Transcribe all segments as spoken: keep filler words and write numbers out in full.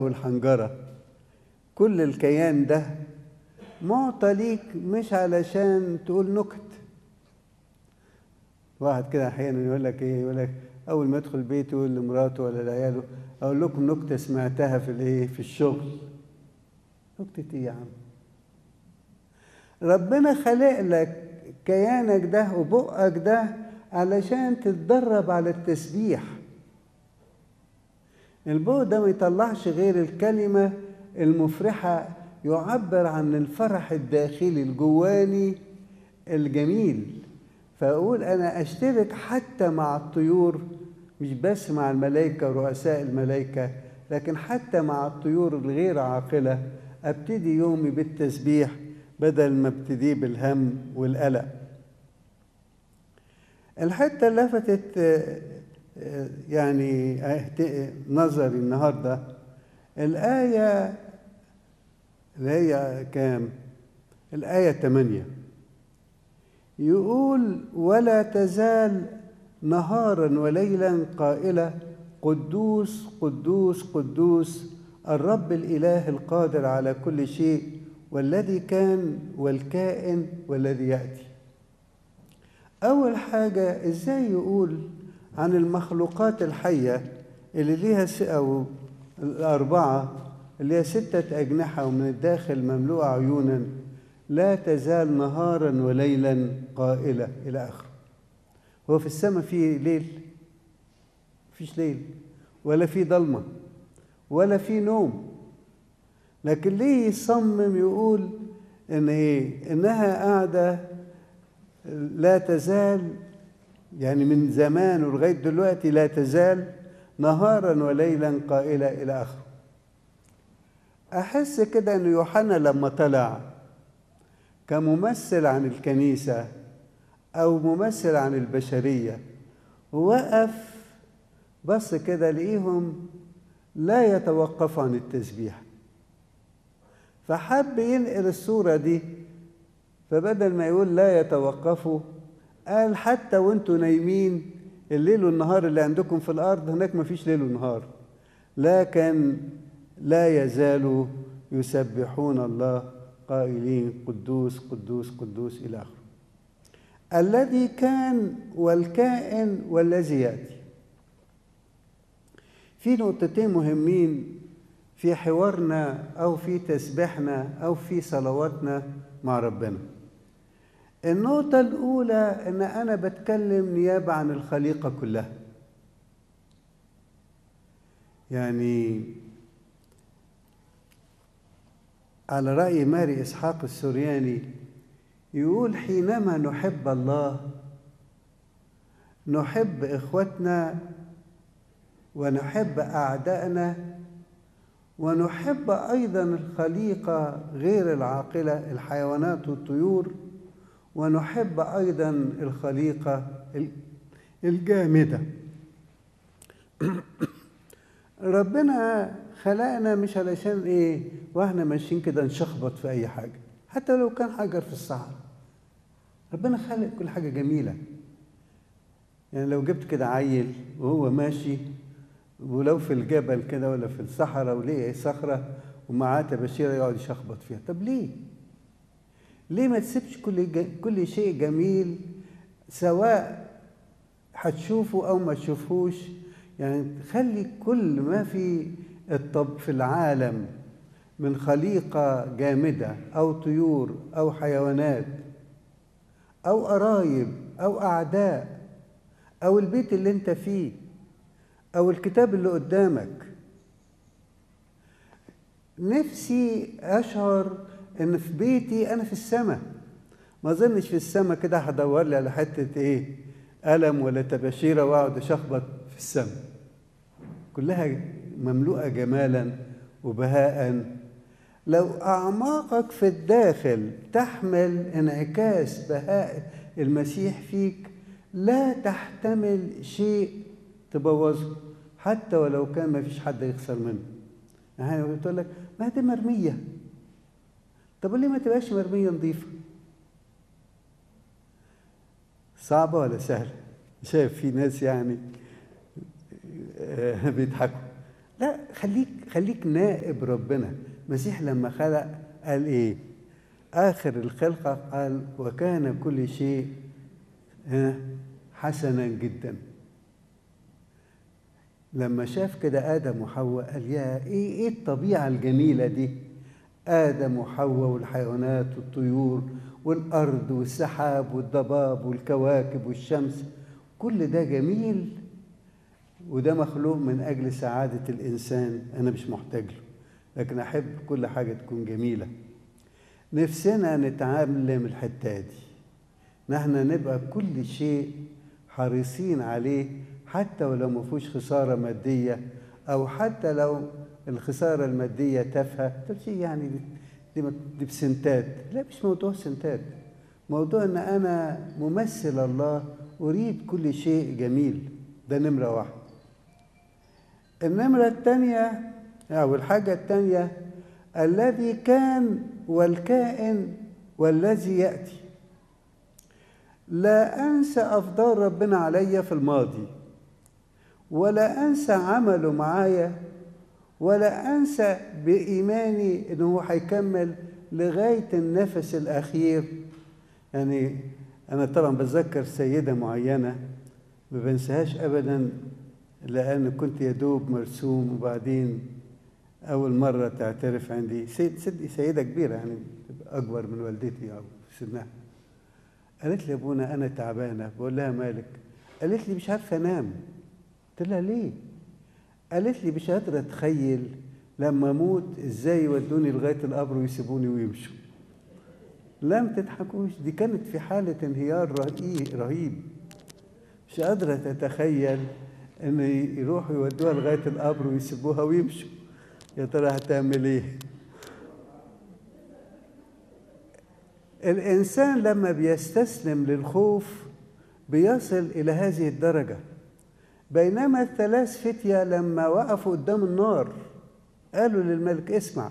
والحنجرة، كل الكيان ده معطى ليك مش علشان تقول نكت. واحد كده احيانا يقول لك ايه، يقول لك اول ما يدخل بيته يقول لمراته ولا لعياله اقول لكم نكته سمعتها في الايه في الشغل. نكته ايه يا عم؟ ربنا خلق لك كيانك ده وبقك ده علشان تتدرب على التسبيح. البق ده ما يطلعش غير الكلمة المفرحة، يعبر عن الفرح الداخلي الجواني الجميل. فأقول أنا أشترك حتى مع الطيور، مش بس مع الملائكة ورؤساء الملائكة، لكن حتى مع الطيور الغير عاقلة أبتدي يومي بالتسبيح بدل ما ابتدي بالهم والقلق. الحتة اللي لفتت يعني نظري النهاردة الآية اللي هي كام؟ الآية ثمانية، يقول ولا تزال نهارا وليلا قائلة قدوس قدوس قدوس الرب الإله القادر على كل شيء والذي كان والكائن والذي يأتي. أول حاجة إزاي يقول عن المخلوقات الحية اللي ليها أو الأربعة اللي هي ستة أجنحة ومن الداخل مملوءة عيونا لا تزال نهارا وليلا قائلة إلى آخره. هو في السماء في ليل؟ فيش ليل ولا في ضلمة ولا في نوم، لكن ليه يصمم يقول إن إيه؟ إنها قاعدة لا تزال، يعني من زمان ولغاية دلوقتي لا تزال نهارا وليلا قائلة إلى آخره. أحس كده أن يوحنا لما طلع كممثل عن الكنيسة أو ممثل عن البشرية ووقف بس كده لقيهم لا يتوقف عن التسبيح، فحب ينقل الصورة دي، فبدل ما يقول لا يتوقفوا قال حتى وانتوا نايمين الليل والنهار اللي عندكم في الأرض هناك ما فيش ليل ونهار، لكن لا يزالوا يسبحون الله قائلين قدوس قدوس قدوس إلى آخره. الذي كان والكائن والذي يأتي. في نقطتين مهمين في حوارنا أو في تسبيحنا أو في صلواتنا مع ربنا. النقطة الأولى إن أنا بتكلم نيابة عن الخليقة كلها. يعني على رأي ماري إسحاق السورياني يقول حينما نحب الله نحب إخوتنا ونحب أعدائنا ونحب أيضا الخليقة غير العاقلة الحيوانات والطيور، ونحب أيضا الخليقة الجامدة. ربنا خلقنا مش علشان إيه وإحنا ماشيين كده نشخبط في أي حاجة، حتى لو كان حجر في الصحراء. ربنا خلق كل حاجة جميلة. يعني لو جبت كده عيل وهو ماشي ولو في الجبل كده ولا في الصحراء وليه صخرة ومعاه تباشيرة يقعد يشخبط فيها، طب ليه؟ ليه ما تسيبش كل كل شيء جميل سواء هتشوفه أو ما تشوفوش؟ يعني خلي كل ما في الطب في العالم من خليقة جامدة أو طيور أو حيوانات أو قرايب أو أعداء أو البيت اللي أنت فيه أو الكتاب اللي قدامك. نفسي أشعر إن في بيتي أنا في السماء، ما أظنش في السماء كده هدور لي على حتة إيه قلم ولا تباشيرة وأقعد أشخبط في السماء. كلها مملوءة جمالا وبهاء. لو أعماقك في الداخل تحمل انعكاس بهاء المسيح فيك لا تحتمل شيء تبوظه، حتى ولو كان ما فيش حد يخسر منه. يعني قلت لك ما دي مرمية، طب ليه ما تبقاش مرمية نظيفة؟ صعبة ولا سهلة؟ شايف في ناس يعني بيضحكوا، لا، خليك خليك نائب ربنا. المسيح لما خلق قال ايه؟ اخر الخلقه قال وكان كل شيء حسنا جدا. لما شاف كده ادم وحواء قال يا ايه ايه الطبيعه الجميله دي، ادم وحواء والحيوانات والطيور والارض والسحاب والضباب والكواكب والشمس، كل ده جميل، وده مخلوق من أجل سعادة الإنسان. أنا مش محتاج له، لكن أحب كل حاجة تكون جميلة. نفسنا نتعلم الحتة دي، نحن نبقى كل شيء حريصين عليه، حتى ولو ما فيهوش خسارة مادية، أو حتى لو الخسارة المادية تافهة. ده شيء يعني دي, دي بسنتات. لا، مش موضوع سنتات، موضوع أن أنا ممثل الله أريد كل شيء جميل. ده نمرة واحد. النمرة الثانية أو الحاجة الثانية الذي كان والكائن والذي يأتي. لا أنسى أفضال ربنا عليا في الماضي، ولا أنسى عمله معايا، ولا أنسى بإيماني إنه هيكمل لغاية النفس الأخير. يعني أنا طبعا بتذكر سيدة معينة ما بنساهاش أبدا، لأن كنت يدوب مرسوم، وبعدين أول مرة تعترف عندي سيد سيد سيدة كبيرة، يعني أكبر من والدتي أو في سنها. قالت لي يا أبونا أنا تعبانة. بقول لها مالك؟ قالت لي مش عارفة أنام. قلت لها ليه؟ قالت لي مش قادرة أتخيل لما أموت إزاي يودوني لغاية القبر ويسيبوني ويمشوا. لا ما تضحكوش، دي كانت في حالة انهيار رهيب، مش قادرة تتخيل إن يروحوا يودوها لغاية القبر ويسيبوها ويمشوا. يا ترى هتعمل إيه؟ الإنسان لما بيستسلم للخوف بيصل إلى هذه الدرجة. بينما الثلاث فتية لما وقفوا قدام النار قالوا للملك اسمع،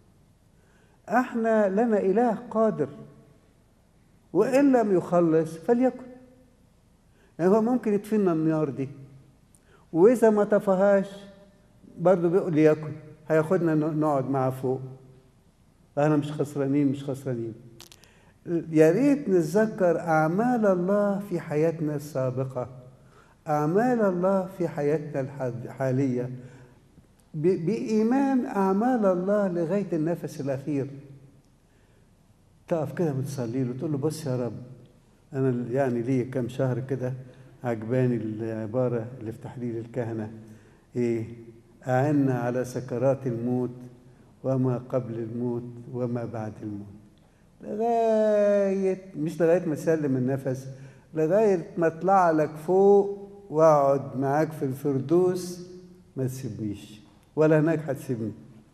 احنا لنا إله قادر، وإن لم يخلص فليكن. يعني هو ممكن يطفينا النار دي، وإذا ما طفاهاش برضه بيقول ليكن، هياخدنا نقعد معاه فوق. احنا مش خسرانين مش خسرانين. يا ريت نتذكر أعمال الله في حياتنا السابقة، أعمال الله في حياتنا الحالية، بإيمان أعمال الله لغاية النفس الأخير. تقف كده وتصلي له تقول له بص يا رب، أنا يعني لي كم شهر كده عجباني العبارة اللي في تحليل الكهنة، إيه؟ أعنا على سكرات الموت وما قبل الموت وما بعد الموت. لغاية مش لغاية ما تسلم النفس، لغاية ما اطلع لك فوق واقعد معاك في الفردوس، ما تسيبنيش ولا هناك هتسيبني.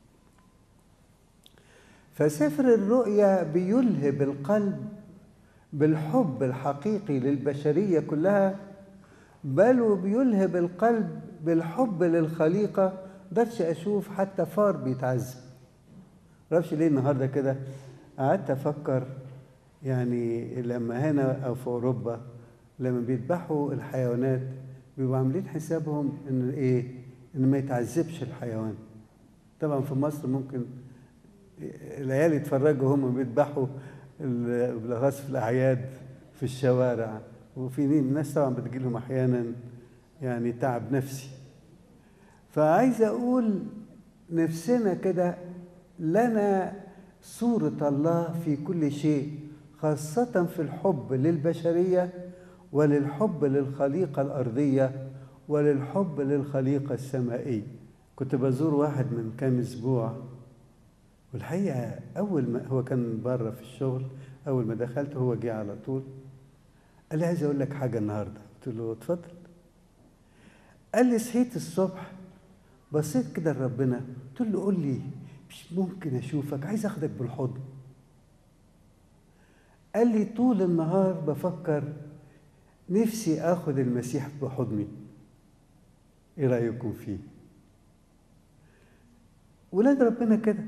فسفر الرؤيا بيلهب القلب بالحب الحقيقي للبشرية كلها، بل وبيلهب القلب بالحب للخليقة. مقدرش أشوف حتى فار بيتعذب. معرفش ليه النهارده كده قعدت أفكر، يعني لما هنا أو في أوروبا لما بيذبحوا الحيوانات بيبقوا عاملين حسابهم إن إيه؟ إن ما يتعذبش الحيوان. طبعا في مصر ممكن العيال يتفرجوا هم بيذبحوا بالأخص في الأعياد في الشوارع، وفي ناس طبعا بتجيلهم أحيانا يعني تعب نفسي. فعايز أقول نفسنا كده لنا صورة الله في كل شيء، خاصة في الحب للبشرية وللحب للخليقة الأرضية وللحب للخليقة السمائية. كنت بزور واحد من كام أسبوع، والحقيقة أول ما هو كان بره في الشغل، أول ما دخلت هو جه على طول قال لي عايز أقول لك حاجة النهاردة. قلت له اتفضل. قال لي صحيت الصبح بصيت كده لربنا، قلت له قول لي مش ممكن أشوفك، عايز أخدك بالحضن. قال لي طول النهار بفكر نفسي أخد المسيح بحضني. إيه رأيكم فيه؟ ولاد ربنا كده،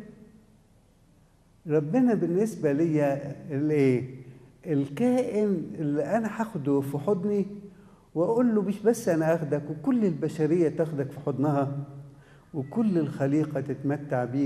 ربنا بالنسبة لي الايه؟ الكائن اللي أنا هاخده في حضني وأقول له مش بس أنا أخدك وكل البشرية تاخدك في حضنها، وكل الخليقة تتمتع بيه.